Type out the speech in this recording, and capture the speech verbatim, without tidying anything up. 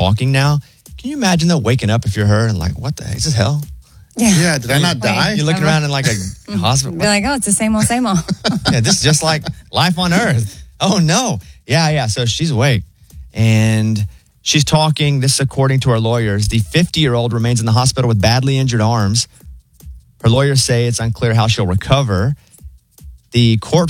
talking now. Can you imagine though waking up if you're her and like, what the heck? Is this hell? Yeah. Yeah, did I not die? You're looking around in like a hospital. Be like, oh, it's the same old, same old. Yeah, this is just like life on Earth. Oh, no. Yeah, yeah. So she's awake. And she's talking. This is according to her lawyers. The fifty-year-old remains in the hospital with badly injured arms. Her lawyers say it's unclear how she'll recover. The court